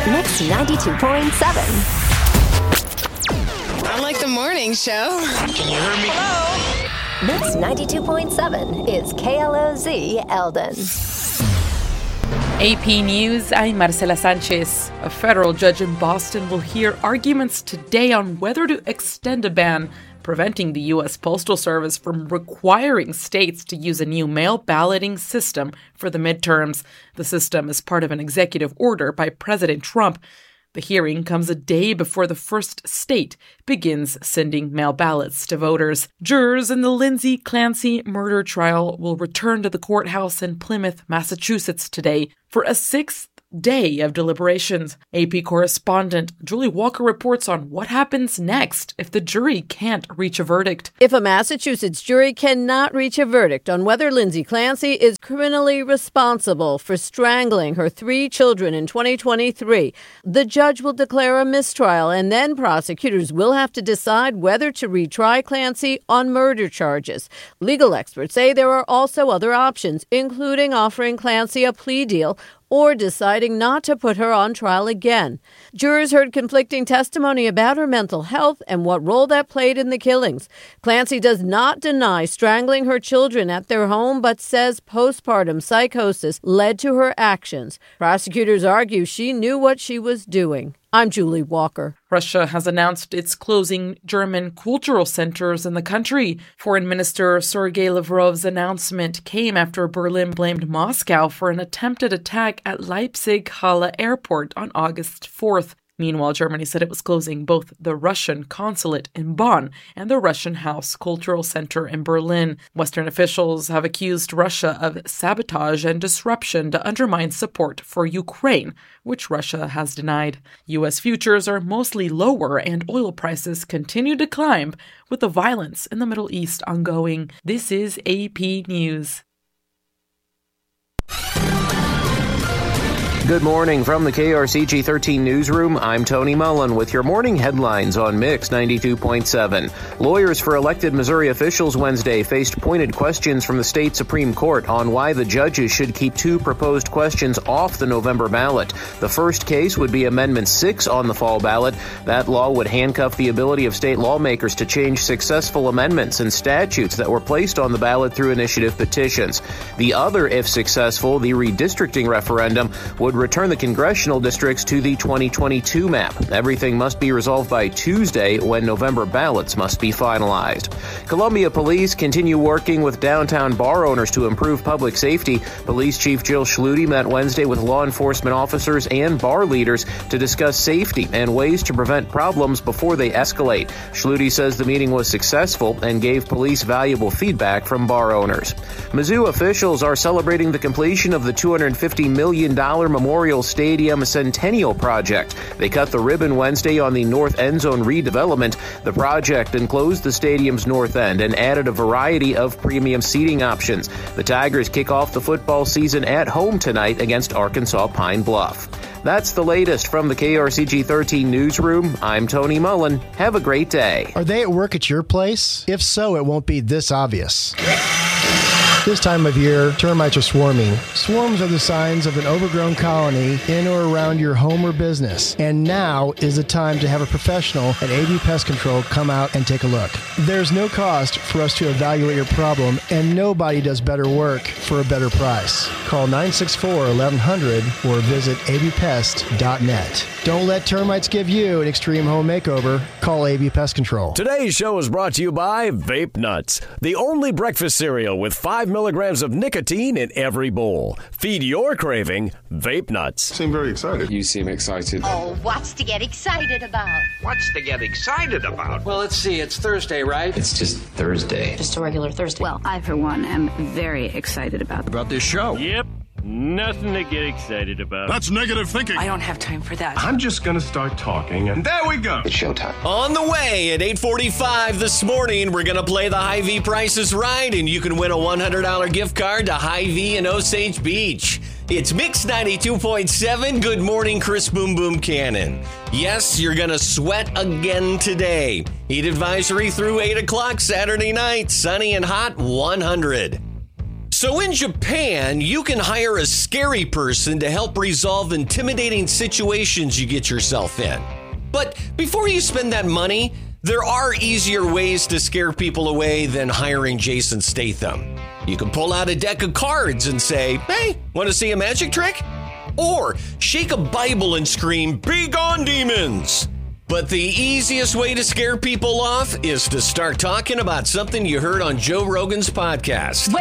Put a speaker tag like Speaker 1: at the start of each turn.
Speaker 1: Mix 92.7.
Speaker 2: I like the morning show.
Speaker 3: Can you hear me?
Speaker 2: Hello?
Speaker 1: Mix 92.7 is KLOZ Eldon.
Speaker 4: AP News, I'm Marcela Sanchez. A federal judge in Boston will hear arguments today on whether to extend a ban preventing the U.S. Postal Service from requiring states to use a new mail balloting system for the midterms. The system is part of an executive order by President Trump. The hearing comes a day before the first state begins sending mail ballots to voters. Jurors in the Lindsay Clancy murder trial will return to the courthouse in Plymouth, Massachusetts today for a sixth day of deliberations. AP correspondent Julie Walker reports on what happens next if the jury can't reach a verdict.
Speaker 5: If a Massachusetts jury cannot reach a verdict on whether Lindsay Clancy is criminally responsible for strangling her 3 children in 2023, the judge will declare a mistrial, and then prosecutors will have to decide whether to retry Clancy on murder charges. Legal experts say there are also other options, including offering Clancy a plea deal or deciding not to put her on trial again. Jurors heard conflicting testimony about her mental health and what role that played in the killings. Clancy does not deny strangling her children at their home, but says postpartum psychosis led to her actions. Prosecutors argue she knew what she was doing. I'm Julie Walker.
Speaker 4: Russia has announced it's closing German cultural centers in the country. Foreign Minister Sergei Lavrov's announcement came after Berlin blamed Moscow for an attempted attack at Leipzig-Halle Airport on August 4th. Meanwhile, Germany said it was closing both the Russian consulate in Bonn and the Russian House Cultural Center in Berlin. Western officials have accused Russia of sabotage and disruption to undermine support for Ukraine, which Russia has denied. U.S. futures are mostly lower and oil prices continue to climb with the violence in the Middle East ongoing. This is AP News.
Speaker 6: Good morning from the KRCG 13 newsroom. I'm Tony Mullen with your morning headlines on Mix 92.7. Lawyers for elected Missouri officials Wednesday faced pointed questions from the state Supreme Court on why the judges should keep 2 proposed questions off the November ballot. The first case would be Amendment 6 on the fall ballot. That law would handcuff the ability of state lawmakers to change successful amendments and statutes that were placed on the ballot through initiative petitions. The other, if successful, the redistricting referendum, would return the congressional districts to the 2022 map. Everything must be resolved by Tuesday, when November ballots must be finalized. Columbia police continue working with downtown bar owners to improve public safety. Police Chief Jill Schluty met Wednesday with law enforcement officers and bar leaders to discuss safety and ways to prevent problems before they escalate. Schluty says the meeting was successful and gave police valuable feedback from bar owners. Mizzou officials are celebrating the completion of the $250 million Memorial Stadium Centennial Project. They cut the ribbon Wednesday on the north end zone redevelopment. The project enclosed the stadium's north end and added a variety of premium seating options. The Tigers kick off the football season at home tonight against Arkansas Pine Bluff. That's the latest from the KRCG 13 newsroom. I'm Tony Mullen. Have a great day.
Speaker 7: Are they at work at your place? If so, it won't be this obvious. This time of year, termites are swarming. Swarms are the signs of an overgrown colony in or around your home or business. And now is the time to have a professional at AV Pest Control come out and take a look. There's no cost for us to evaluate your problem, and nobody does better work for a better price. Call 964-1100 or visit avpest.net. Don't let termites give you an extreme home makeover. Call AV Pest Control.
Speaker 8: Today's show is brought to you by Vape Nuts, the only breakfast cereal with 5 milligrams of nicotine in every bowl. Feed your craving, Vape Nuts.
Speaker 9: You seem very excited.
Speaker 10: You seem excited.
Speaker 11: Oh, what's to get excited about?
Speaker 12: What's to get excited about?
Speaker 13: Well, let's see. It's Thursday, right?
Speaker 10: It's just Thursday.
Speaker 11: Just a regular Thursday.
Speaker 14: Well, I, for one, am very excited about
Speaker 8: this show.
Speaker 15: Yep. Nothing to get excited about.
Speaker 9: That's negative thinking.
Speaker 14: I don't have time for that.
Speaker 9: I'm just going to start talking, and there we go.
Speaker 10: It's showtime.
Speaker 8: On the way at 8:45 this morning, we're going to play the Hy-Vee Price is Right, and you can win a $100 gift card to Hy-Vee in Osage Beach. It's Mix 92.7. Good morning, Chris Boom Boom Cannon. Yes, you're going to sweat again today. Heat advisory through 8 o'clock Saturday night. Sunny and hot, 100. So in Japan, you can hire a scary person to help resolve intimidating situations you get yourself in. But before you spend that money, there are easier ways to scare people away than hiring Jason Statham. You can pull out a deck of cards and say, "Hey, want to see a magic trick?" Or shake a Bible and scream, "Be gone, demons!" But the easiest way to scare people off is to start talking about something you heard on Joe Rogan's podcast.